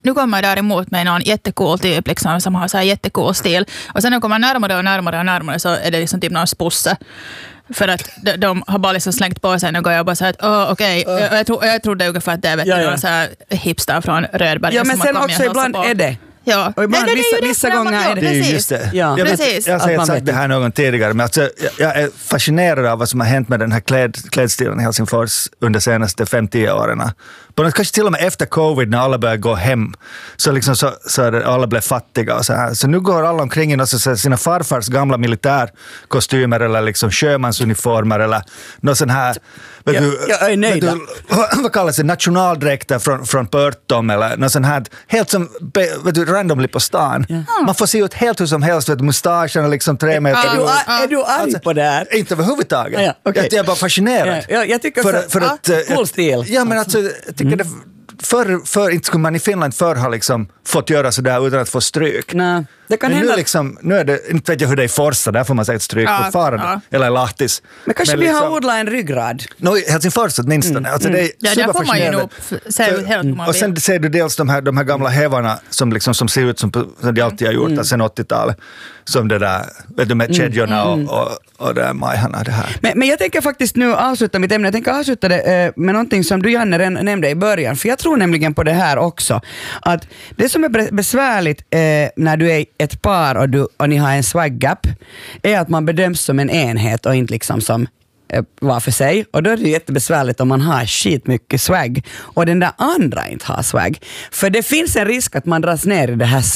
nu kommer där emot mig någon jättecool typ liksom, som har så här jättecool stil. Och sen när de kommer närmare så är det liksom typ någon spusse. För att de har bara liksom slängt på sig och jag bara så att okej. Jag trodde ungefär att det är någon så här hipster från Rödberg. Ja, men sen också ibland är det. Ja. Och ibland, vissa gånger är det. Det är just det. Ja. Precis. Jag har sagt det här någon tidigare, men alltså, jag är fascinerad av vad som har hänt med den här klädstilen i Helsingfors under de senaste 50 åren. Kanske till och med efter covid när alla började gå hem så, liksom så alla blev fattiga och så här. Så nu går alla omkring i sina farfars gamla militärkostymer eller liksom sjömansuniformer eller någon sån här jag är nöjd. Vad kallas det? Nationaldräkter från Pörtom eller någon sån här helt som randomly på stan. Man får se ut helt hur som helst, mustaschen och liksom 3 meter. Är du arg på det här? Inte överhuvudtaget. Ja, okay. Jag är bara fascinerad. Jag tycker för att cool stil. Ja, men alltså jag tycker det för inte skulle man i Finland förr ha liksom fått göra så där utan att få stryk. Nej, det kan hända. Nu är det, inte vet jag hur det är i Forsa, där får man säkert stryk fortfarande. Eller Lahtis. Men kanske vi har odlat en ryggrad. Helsingfors åtminstone. Alltså det är där får man ju nog se ut helt man och sen ser du dels de här gamla hävarna som ser ut som de alltid har gjort sen 80-talet. Som det där, vet du, med kedjorna och det där majharna, det här. Men jag tänker faktiskt nu avsluta mitt ämne. Jag tänker avsluta det med någonting som du, Janne, nämnde i början. För jag tror nämligen på det här också. Att det som är besvärligt när du är ett par och ni har en swag gap är att man bedöms som en enhet och inte liksom som var för sig. Och då är det jättebesvärligt om man har skit mycket swag och den där andra inte har swag. För det finns en risk att man dras ner i det här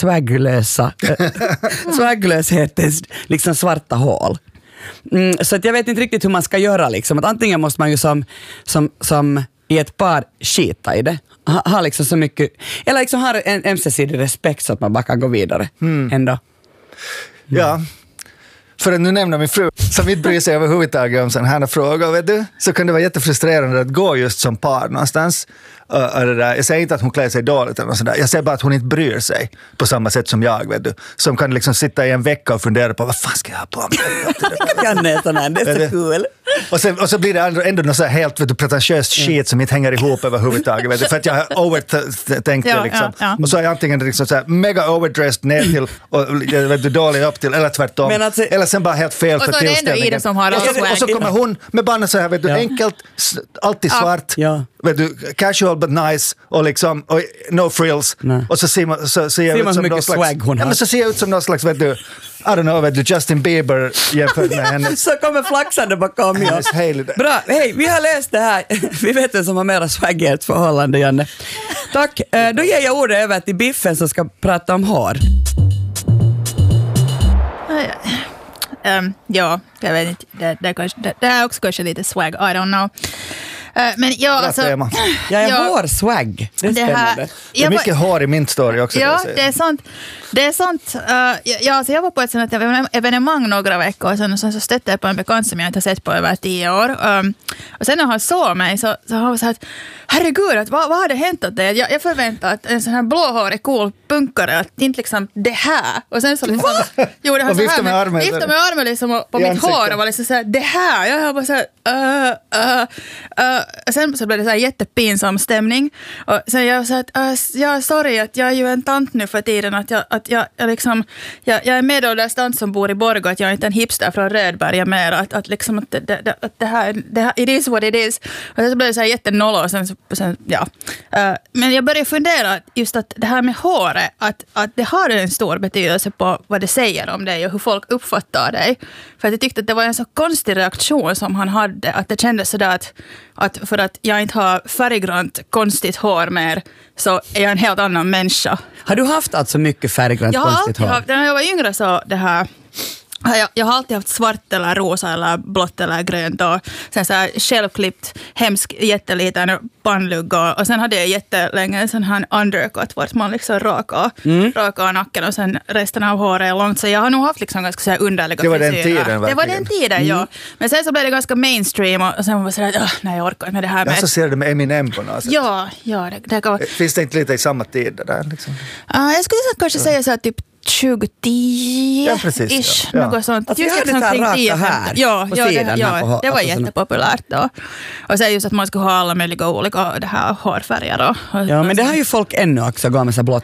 swaglöshetens liksom svarta hål. Så att jag vet inte riktigt hur man ska göra liksom. Att antingen måste man ju som i ett par skita i det. Ha liksom så mycket, eller liksom ha en ömsesidig respekt så att man bara kan gå vidare ändå. Ja. För att nu nämna min fru som inte bryr sig överhuvudtaget om sådana här frågor, vet du, så kan det vara jättefrustrerande att gå just som par någonstans. Jag säger inte att hon klär sig dåligt eller sådär. Jag säger bara att hon inte bryr sig på samma sätt som jag, vet du. Som kan liksom sitta i en vecka och fundera på vad fan ska jag ha på mig? Det är så cool. Och så blir det ändå något så här helt pretentiöst shit som inte hänger ihop överhuvudtaget, vet du, för att jag har overtänkt det liksom. Och så är jag antingen liksom så här mega overdressed ner till och vet du, dålig upp till eller tvärtom. Eller sen bara helt fel för tillställningen. Och så kommer hon med barnen så här, vet du, enkelt, alltid svart. Vet du, casual but nice och liksom och no frills. Och så ser jag ut som någon slags swag hon har. Men så ser jag ut som någon slags, vet du, I don't know, vet du, Justin Bieber jämfört med henne. Så kommer flaxande bakom mig. Bra, hej, vi har läst det här. Vi vet vem som har mera swag i ett förhållande, Janne. Tack, då ger jag ordet över till Biffen som ska prata om hår. Ja, jag vet inte. Det är också kanske lite swag, I don't know. Men ja, alltså, jag är hårswag. Det är spännande. Det är mycket hår i min story också. Ja, det är sant. Det är sant. Alltså jag var på ett sånt evenemang några veckor sedan och så stötte jag på en bekant som jag inte har sett på över 10 år. Och sen när han såg mig så har han sagt att herregud, vad har det hänt åt dig? Jag förväntar att en sån här blåhårig cool punkare, att inte liksom det här. Och sen så liksom gjorde han så här med armen liksom på mitt hår och var liksom så här, det här. Jag var så här, sen så blev det så här jättepinsam stämning. Och sen jag sa att sorry att jag är ju en tant nu för tiden att jag är medelålders tant som bor i Borgå, att jag är inte en hipster från Rödberg mer, att liksom att det här it is what it is. Och sen så blev det så här jättenollo och sen ja. Men jag började fundera just att det här med håret, att det har en stor betydelse på vad det säger om dig och hur folk uppfattar dig. För att jag tyckte att det var en så konstig reaktion som han hade, att det kändes sådär att för att jag inte har färggrant konstigt hår mer så är jag en helt annan människa. Har du haft alltså mycket färggrant konstigt hår? När jag var yngre så det här... Jag har alltid haft svart eller rosa eller blått eller grönt och sen så här självklippt, hemsk, jätteliten pannlugg och sen hade jag jättelänge en sån här undercut vart man liksom rakar nacken och sen resten av håret är långt, så jag har nog haft liksom ganska så här underliga frisyrer. Det var den tiden, ja. Men sen så blev det ganska mainstream och sen var det sådär, nej jag orkar inte med det här. Jag associerar det med Eminem på något sätt. Ja, det kan... Finns det inte lite i samma tid det där liksom? Jag skulle kanske säga så här typ 2010 Ja, precis. Ja. Något sånt. Alltså, just det här raka här på sidan. Det var jättepopulärt då. Och sen just att man skulle ha alla möjliga olika det här hårfärger. Ja, men det har ju folk ännu också, går med så blått